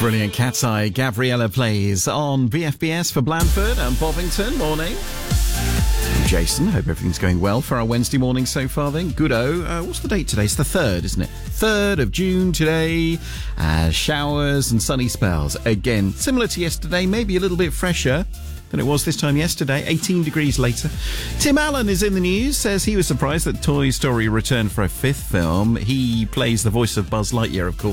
Brilliant. Cat's Eye, Gabriella plays on BFBS for Blandford and Bovington. Morning. I'm Jason, hope everything's going well for our Wednesday morning so far then. Good-o. What's the date today? It's the 3rd, isn't it? 3rd of June today. Showers and sunny spells. Again, similar to yesterday, maybe a little bit fresher than it was this time yesterday, 18 degrees later. Tim Allen is in the news, says he was surprised that Toy Story returned for a 5th film. He plays the voice of Buzz Lightyear, of course.